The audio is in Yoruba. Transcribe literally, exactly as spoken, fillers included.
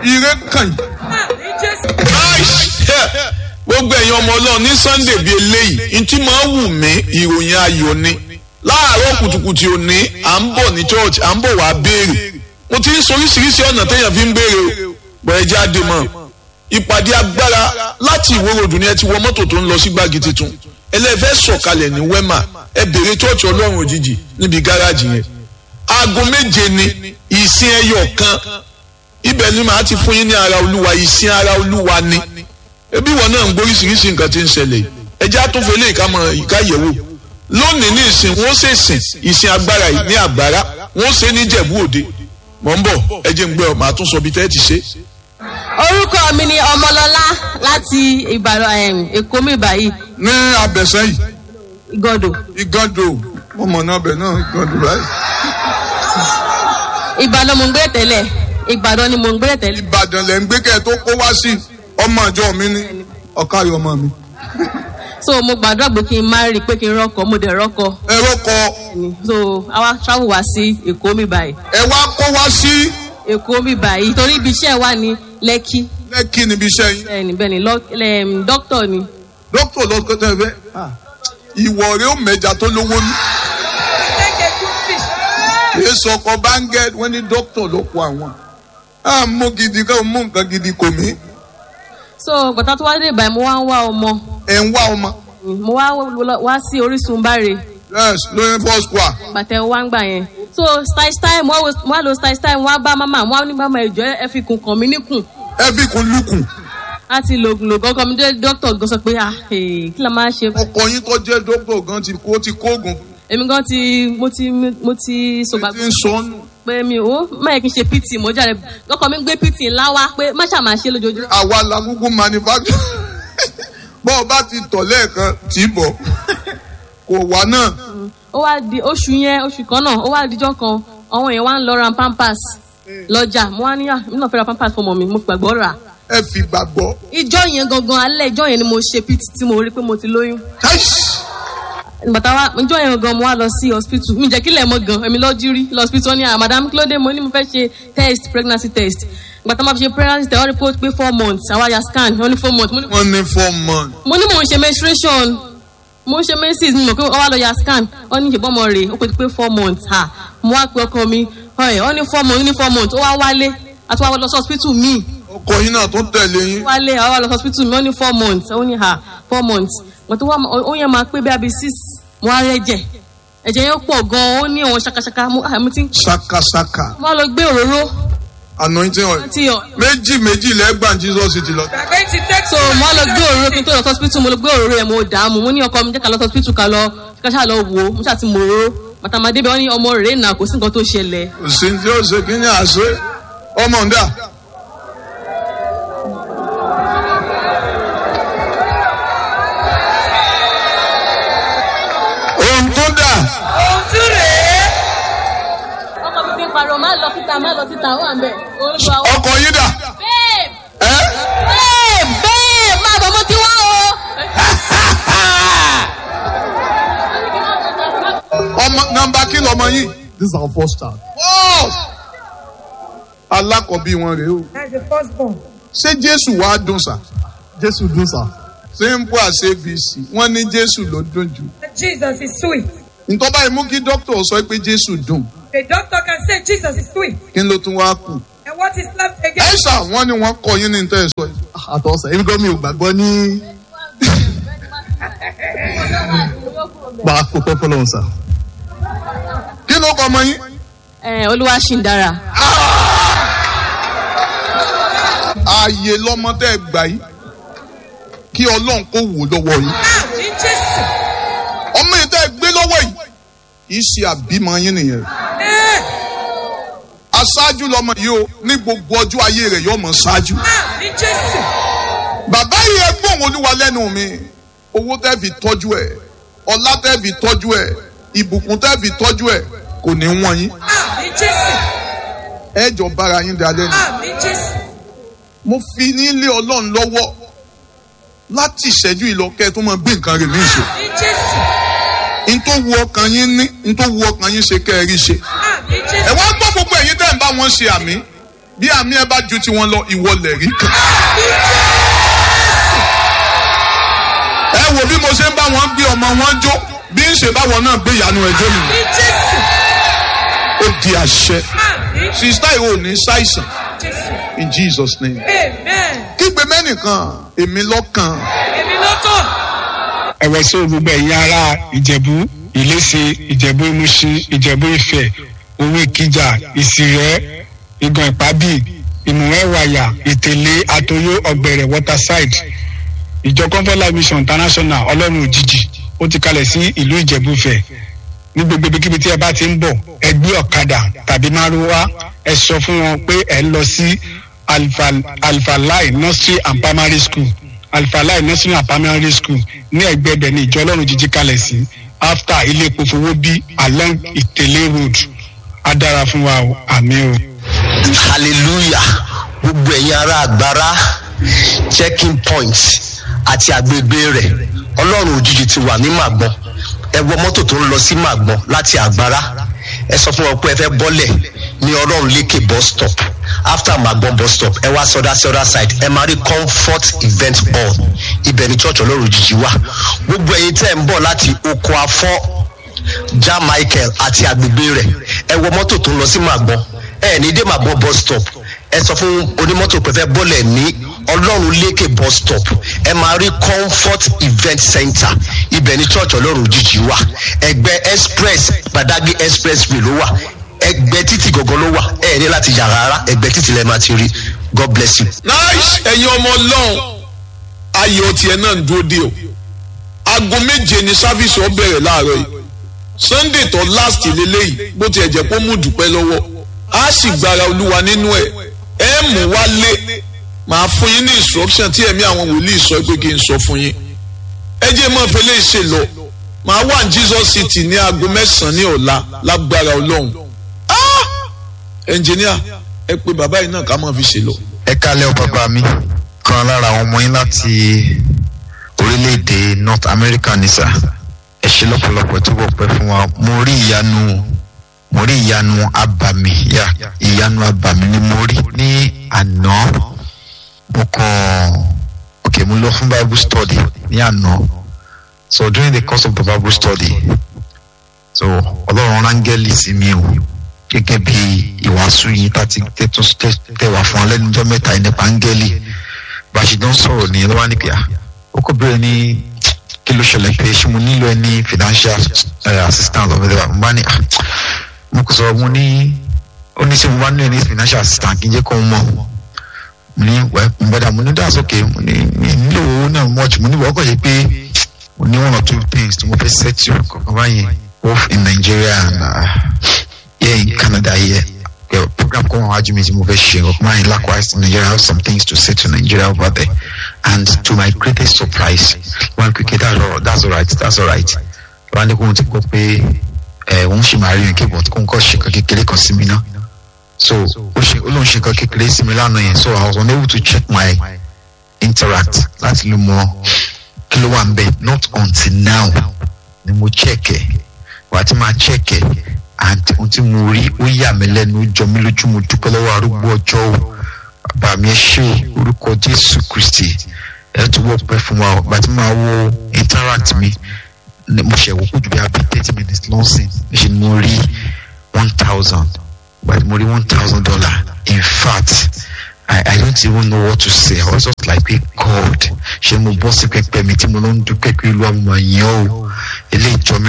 ire kàn gbogbo ẹ̀yin ọmọ Ọlọ́run ní Sunday bíi eléyìí ntí máa wù mí ìròyìn ayọ̀ ni láàárọ̀ kùtùkùtù òní à ń bọ̀ ní church à ń bọ̀ wá béèrè mo ti ń sọ oríṣiríṣi ọ̀nà téèyàn fi ń béèrè o bọ̀rẹ̀ jáde mọ́ ìpàdé agbára láti Ìwó Road ni ẹ ti wọ mọ́tò tó ń lọ sí Gbági Titun ẹlẹ́fẹ́ sọ̀kalẹ̀ ní Wema ẹ béèrè church Ọlọ́run òjijì níbi gáràjì yẹn aago méje ni ìsìn ẹyọ kan ibẹ̀ ni màá ti fún yín ní ara Olúwa ìsìn ara Olúwa ni ebi wọn náà ń gbóríṣiríṣi nǹkan tí ń ṣẹlẹ̀ ẹjẹ́ àtúnfẹ́lẹ́ ìkámọ̀ ìkáyẹ̀wò lónìí ní ìsìn wọ́n ṣe sìn ìsìn agbára yìí ní àgbára wọ́n ṣe ní Jẹ̀bú Òde mọ̀ ń bọ̀ ẹjẹ́ ń gbé ọ màá tún sọ bí tẹ́ ti ṣe. orúkọ mi ni Ọmọlọ́lá láti Ìbàdàn Èkó mi báyìí. ní Abẹ́sẹ̀ yìí. Ìgàndò. Ìgàndò ọmọ náà bẹ̀ náà Ìgàndò báyìí. Ìbàdàn mo ń gbé tẹ́lẹ̀ Ìbàdàn ni mo ń gbé tẹ́lẹ̀. Ìbàdàn lẹ̀ ń gbé kẹ́ tó kó wá sí ọmọ àjọ mi ní ọ̀kárí ọmọ mi. so mo gbàdúrà pé kí n má rí i pé kí n rọ́kọ mo dẹ̀ rọ́kọ. ẹ rọ́kọ. so àwa travel wá sí Èkó mi báyìí. ẹ wá kó wá sí. Èkó mi báyìí torí ibi iṣẹ́ wà ní Lẹ́kì. Lẹ́kì níbi iṣẹ́ yín. bẹ́ẹ̀ni bẹ́ẹ̀ni dókítà ni. dókítà lọ́kọ́ tẹ́ fẹ́. ìwọ̀ rẹ̀ ó mẹ́ja tó lówó ní. èso ọkọ̀ báńgẹ́ wọ́n ní dókítà ló kó àwọn. à ń mú gidi ká mú nǹkan gidi kò mí. so gbàtà tó wá dé ìbàyìí mo wá ń wá ọmọ. ẹ̀ ń wá ọmọ. mo wá wá sí Orísun Báre. yes lóyún four square. bàtẹ wá ń gbà yẹn so style style mo wá lo style style mo wá bá mama mo wá ní mama ìjọ ẹ fi kùn kàn mí níkùn. ẹ fi kùn lukùn. a ti lo lo gọgọ mi dé dókítà gan sọ pé ah kí la máa ṣe. ọkọ yín tó jẹ́ dókítà gan ti kó ti kóògùn. èmi gan ti mo ti mo ti sọgbà. ẹ ti ń sọnù. pé mi ò má yẹ kí n ṣe pt mo jáde lọkọ mi ń gbé pt ńlá wá pé má ṣáà máa ṣe lójoojúmọ́. àwa la kúkú manufacture bọ́ ọ bá ti tọ̀ lẹ́ẹ̀kan tì í bọ̀ kò wá náà. ó wá di oṣù yẹn oṣù kan náà ó wá dijọ́ kan àwọn èèyàn wá ń lọ ra pampers lọ́jà mo wá níyà mi náà fẹ́ ra pampers fún ọmọ mi mo gbàgbọ́ rà. ẹ fi gbàgbọ́. ìjọ yẹn gangan alẹ́ ìjọ yẹn ni mo ṣe pt tí mo rí pé mo ti lóyún. bàtà wa ìjọ yẹn gangan mo wá lọ sí hospital mi jẹ́ kílẹ̀ mọ́ gan èmi lọ́ọ́ jírí lọ hospital ní à madam Claude mo ní mo fẹ́ ṣe test pregnancy test gbàtà máa fi ṣe pregnancy test wọ́n report pé four months àwa ya scan wọ́n ní four months. wọ́n ní four months. mo ní mò ń ṣe menstruation mo ń ṣe menses mi mọ̀ pé wọ́n wá lọ ya scan wọ́n ní ìṣèbọn ọmọ rẹ̀ ó pé pé four months ha mo wá pe ọkọ mi wọ́n ní four months ní four months ó wá wálé àti wá lọ sí hospital mi. ọkọ yín náà tó tẹ̀lé yín. wálé àwọn wá lọ sí hospital mi wọ́n ní four months ó ní ha four months gbàtà ó yẹn máa pé bí abi six mo wá rẹ́jẹ̀ ẹ̀jẹ̀ yẹn pọ̀ gan-an ó ní àwọn ṣakaṣaka mo ti. ṣakaṣaka. mo wá lọ gbé òróró. anointing oil. méjì méjì lẹ́gbàá Jesus ti lọ. so mo lọ gbé òróró kí n tó lọ hospital mo lọ gbé òróró yẹn mo dààmú mo ní ọkọ mi jẹ́ ká lọ hospital ká lọ ká ṣáà lọ wò ó mo ṣáà ti mọ òróró màtàmádé bẹ́ẹ̀ wọ́n ní ọmọ rẹ̀ nà kò sí nǹkan tó ṣẹlẹ̀. kò sí tí ó ṣe kí ni àṣẹ ọmọ ń dà. ohun tó dà. ohun tí rèé. ọkọ mi fi ń pariwo má lọ síta má lọ síta wà ń bẹ. ọkọ yín dà. babe. ẹ. babe babe má bọ̀ mo ti wá o. ọmọ nọ́mbà kí lọmọ yín. This is our first child. First. alákọ̀ọ́bí wọn rèé o. That's the firstborn. ṣé Jésù wàá dùn sà. Jésù dùn sà. simple as A B C wọ́n ní Jésù ló dùn jù. Jesus is sweet. ntọ́ báyìí mú kí dókítà sọ pé Jésù dùn. The doctor can say Jesus is sweet. kí ló tún wá kù. And what is left again? ẹ ṣà wọ́n ní wọ́n kọ yín ní tẹ́ ẹ sọ yìí. Àtọ̀sẹ̀ èmi gan mi ò gbàgbọ́ ní. Bá a kó pẹ́ fọlọ́run sà. kí ló kọ ọmọ yín. ẹ Olúwa ṣì ń dára. ààyè lọmọ tẹ́ ẹ gbà yìí kí Ọlọ́run kó wò lọ́wọ́ yín. Àmín Jésù. ọmọ yìí tẹ́ ẹ gbé lọ́wọ́ yìí kì í ṣe àbímọ yín nìyẹn. aṣáájú lọmọ yìí o ní gbogbo ọjọ́ ayé rẹ̀ yóò mọ̀ ṣáájú. Àmín Jésù. bàbá yìí ẹ gbóhùn Olúwa lẹ́nu mi owó tẹ́ fi tọ́jú ẹ̀ ọlá tẹ́ fi tọ́jú ẹ̀ ìbùkún tẹ́ fi tọ́jú ẹ̀ kò ní wọ́n yín. Àmín Jésù. ẹ jọ bára yín dalẹ́ ni. Àmín Jésù. mo fi nílé Ọlọ́run lọ́wọ́ láti ìṣẹ́jú ìlọ́kẹ́ tó máa gbé nǹkan rẹ̀ mí ṣe. Àmín Jésù. n tó wu ọkàn yín ní n tó wu ọkàn yín ṣe kẹ́ ẹ rí ṣe. Àmín ẹ Jésù. wá gbọ́ gbogbo ẹ̀yin tẹ́ ń bá wọn ṣe àmì bí àmì ẹ bá ju tiwọn lọ ìwọlẹ̀ rí kan. ẹ wo bí mo ṣe ń bá wọn gbé ọmọ wọn jó bí ń ṣe báwọn náà gbé ìyanu ẹjọ́ mi. ó di àṣẹ sista ìwọ ní ṣàìsàn in Jesus name. kígbe mẹ́nìkan èmi lọ́kàn. èmi lọ́kàn. ẹ̀wẹ̀ sí gbogbo ẹ̀yin ará ìjẹ̀bú ìléṣe ìjẹ̀bú ìmúṣin ìjẹ̀bú ìfẹ́ owó ìkìjà ìsìrẹ́ ìgàn ìpábì ìmùwẹ́wàyà ìtẹ̀lé àtòyó ọ̀gbẹ̀rẹ̀ waterside ìjọ comfort life mission international ọlọ́run òjijì ó ti kalẹ̀ sí ìlú ìjẹ̀bú ìfẹ́ ní gbogbo ibikíbi tí ẹ bá ti ń bọ̀ ẹ gbé ọ̀kadà tàbí márúwá ẹ sọ fún wọn pé ẹ ń lọ sí alfalai nursery and primary school alfalai nursery and primary school ní ẹgbẹ́ ibẹ̀ ní ìjọ ọlọ́run òjijì kalẹ̀ sí after ilé epo fowó bí along ìtẹ̀lé road á dára fún wa o àmín o. hallelujah gbogbo ẹ̀yin ará àgbára checking point àti àgbègbè rẹ̀ ọlọ́run òjijì ti wà ní màgbọ́n ẹ wọ mọ́tò tó ń lọ sí màgbọ́n láti àgbára ẹ sọ fún wọn pé ẹ fẹ́ bọ́lẹ̀ ní ọlọ́run lékè bus stop after màgbọ́n bus stop ẹ wá sọdá sí other side ẹ máa rí comfort event hall ibẹ̀ ní church ọlọ́run òjijì wà gbogbo ẹ̀yin tẹ́ ń bọ̀ láti oko afọ́ ja michael àti àgbègbè rẹ̀ ẹ wọ mọ́tò tó ń lọ sí màgbọ́n ẹ ní dé màgbọ́n bus stop ẹ sọ fún onímọ́tò pé fẹ́ bọ́lẹ̀ ní ọlọ́run lékè bus stop ẹ máa rí comfort event center ibẹ̀ ní church ọlọ́run òjijì wà ẹgbẹ́ express Badagry expressway ló wà ẹgbẹ́ títì gọ̀gọ́ ló wà ẹ ní láti yà rárá ẹgbẹ́ títì lẹ́ẹ̀ máa ti rí God bless you. nice ẹ̀yin ọmọ ọlọ́run ayọ̀ tiẹ̀ náà ń dúró dé o aago méje ni sáfíìsì ó bẹ̀rẹ̀ láàárọ̀ yìí sunday tó last lélẹ́yìí bó tiẹ̀ jẹ́ pé ó mú dùpẹ́ lọ́wọ́ á sì gbára olúwa nínú ẹ̀ ẹ̀ mú wálé màá fún yín ní instruction tí ẹ̀mí àwọn wòlíì sọ pé kí n sọ fún yín ẹ jẹ́ mọ́ fẹ́lẹ́ ṣe lọ màá wà ní Jesus City ní aago mẹ́sàn-án ní ọ̀la lágbára ọlọ́run ẹnjìníà ẹ pé bàbá yìí náà ká máa fi ṣe lọ. ẹ kálẹ̀ ọ bàbá mi kan lára àwọn ọmọ yín láti orílẹ̀-èdè North America ní sà ẹ ṣe lọ́pọ̀lọpọ̀ tó bọ̀ pẹ́ fún wa mo rí ìyanu mo rí ìyanu abàmì yá ìyanu abàmì ni mo rí ní àná mo kàn ok mo lọ fún Bible study ní àná so during the course of the Bible study so ọlọ́run rángẹ́lì sí mi o gẹ́gẹ́ bí ìwàásù yìí tàti tẹ̀wà fún alẹ́ níjọ́ mẹ́ta yìí nípa áńgẹ́lì bá a ṣe dán sọ̀rọ̀ ní lọ́wọ́ ní kíá ó kò bẹ̀rẹ̀ ní kí ló ṣẹlẹ̀ pé ṣé mo nílò ẹni financial uh, assistance of the mo bá ní mo kò sọ̀rọ̀ mo ní ó ní ṣé mo bá nílò ẹni financial assistance kí n jẹ́ kó mọ̀ mo ní wẹ́ mo bẹ́ẹ̀ dà mo ní that's okay mo ní mi nílò owó náà much mo ní wọ́n kọ̀ ṣe pé mo ní one or two things tí mo fẹ́ set you kọ̀ọ̀kan báyẹn both in Nigeria and uh, here in Canada here. The program come on Ajimi Zimoveshe of mine likewise in Nigeria. I have some things to say to Nigeria over there. And to my greatest surprise, one quick that's all that's all right, that's all right. One day going to go pay uh one she marry and keep what come cause she kekele consimina. So she alone she kekele similar no so I was unable to check my interact. That's little more kilo one bed, not until now. Then we check it. What am I check it? And until mo rí ó yà mí lẹ́nu jọ mí lójú mo dúpẹ́ lọ́wọ́ arúgbó ọjọ́ o bàbá mi ẹ ṣé o orúkọ Jésù Kristi ẹ tún wọ́ pẹ́ fún wa bá ti máa wo interact mi mo ṣe wò kójú bí i thirty minutes lọ́sìn ṣe ni mo rí one thousand but mo rí one thousand dollar in fact I, I don't even know what to say I was just like hey God ṣe mo bọ́ sí pẹpẹ mi tí mo lọ ń dúpẹ́ pé ìlú àwọn ọmọ yẹn o eléyìí jọ mi.